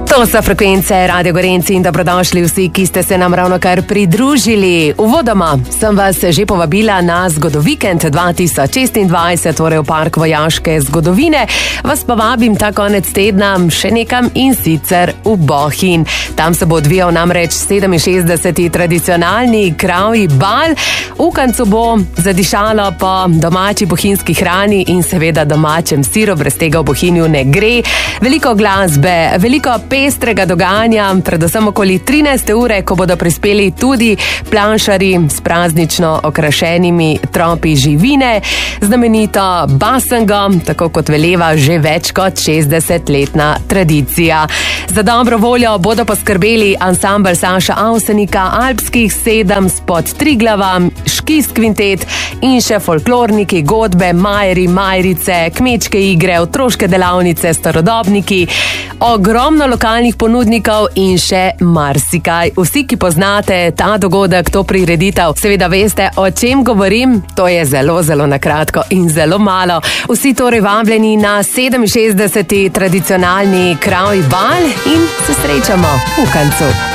To so frekvence Radio Gorenci in dobrodošli vsi, ki ste se nam ravnokar pridružili. Uvodoma sem vas že povabila na Zgodovikend 2026, torej v Park vojaške zgodovine. Vas pa vabim ta konec tedna še nekam in sicer v Bohinj. Tam se bo odvijal namreč 67. tradicionalni kravji bal. V koncu bo zadišalo po domači bohinjski hrani in seveda domačem siru, brez tega v Bohinju ne gre. Veliko glasbe, veliko pestrega dogajanja, predvsem okoli 13. ure, ko bodo prispeli tudi planšarji s praznično okrašenimi tropi živine, znamenito basengo, tako kot veleva že več kot 60-letna tradicija. Za dobro voljo bodo poskrbeli ansambel Saša Avsenika, Alpskih 7 spod Triglava, Škis kvintet in še folklorniki, godbe, majeri, majrice, kmečke igre, otroške delavnice, starodobniki, ogromno lokalnih ponudnikov in še marsikaj. Vsi, ki poznate ta dogodek, to prireditev, seveda veste, o čem govorim. To je zelo, zelo na kratko in zelo malo. Vsi torej vabljeni na 67. tradicionalni kravji bal in se srečamo v koncu.